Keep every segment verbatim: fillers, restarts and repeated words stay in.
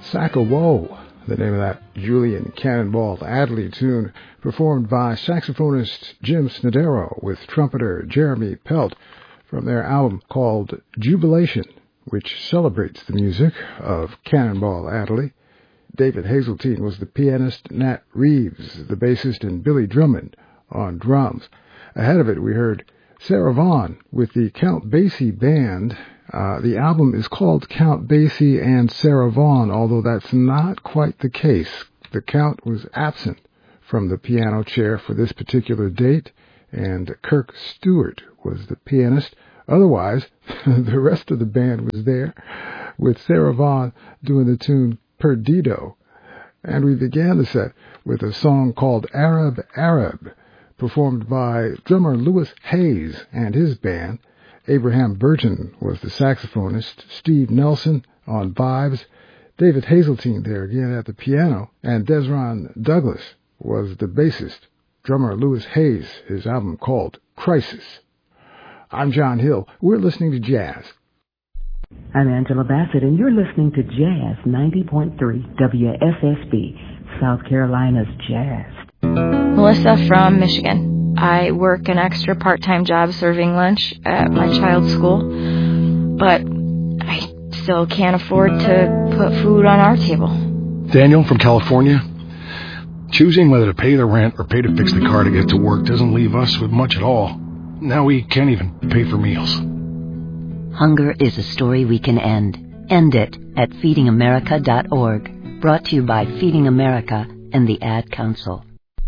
Sack-a-Woe, the name of that Julian Cannonball Adderley tune, performed by saxophonist Jim Snodero with trumpeter Jeremy Pelt from their album called Jubilation, which celebrates the music of Cannonball Adderley. David Hazeltine was the pianist, Nat Reeves, the bassist, and Billy Drummond on drums. Ahead of it, we heard Sarah Vaughan with the Count Basie Band. Uh, the album is called Count Basie and Sarah Vaughan, although that's not quite the case. The Count was absent from the piano chair for this particular date, and Kirk Stewart was the pianist. Otherwise, the rest of the band was there, with Sarah Vaughan doing the tune Perdido. And we began the set with a song called Arab Arab, performed by drummer Louis Hayes and his band. Abraham Burton was the saxophonist, Steve Nelson on vibes, David Hazeltine there again at the piano, and Desron Douglas was the bassist. Drummer Louis Hayes, his album called Crisis. I'm John Hill. We're listening to jazz. I'm Angela Bassett, and you're listening to Jazz ninety point three W S S B, South Carolina's Jazz. Melissa from Michigan. I work an extra part-time job serving lunch at my child's school, but I still can't afford to put food on our table. Daniel from California. Choosing whether to pay the rent or pay to fix the car to get to work doesn't leave us with much at all. Now we can't even pay for meals. Hunger is a story we can end. End it at feeding america dot org. Brought to you by Feeding America and the Ad Council.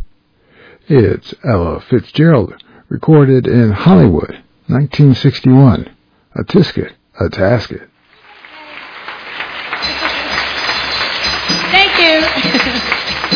It's Ella Fitzgerald, recorded in Hollywood, nineteen sixty-one. A Tisket, a Tasket. Thank you.